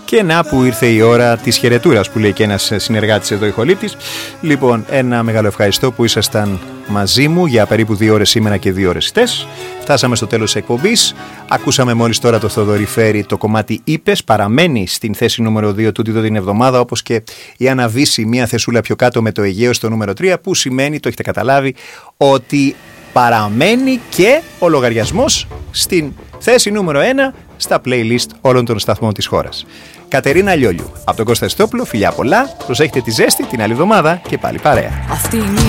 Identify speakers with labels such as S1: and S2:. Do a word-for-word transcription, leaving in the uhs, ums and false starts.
S1: Και να που ήρθε η ώρα της χαιρετούρας που λέει και ένας συνεργάτης εδώ ηχολήπτης. Λοιπόν, ένα μεγάλο ευχαριστώ που ήσασταν μαζί μου για περίπου δύο ώρες σήμερα και δύο ώρες χτες. Φτάσαμε στο τέλος της εκπομπής. Ακούσαμε μόλις τώρα το Θοδωρή Φέρη το κομμάτι «Είπες». Παραμένει στην θέση νούμερο δύο τούτη εδώ την εβδομάδα, όπως και η Άννα Βύση μία θεσούλα πιο κάτω με το Αιγαίο στο νούμερο τρία, που σημαίνει, το έχετε καταλάβει, ότι παραμένει και ο λογαριασμός στην θέση νούμερο ένα στα playlist όλων των σταθμών της χώρας. Κατερίνα Λιόλιου από τον Κώστα Στόπλο, φιλιά πολλά, προσέχετε τη ζέστη, την άλλη εβδομάδα και πάλι παρέα.
S2: Αυτή είναι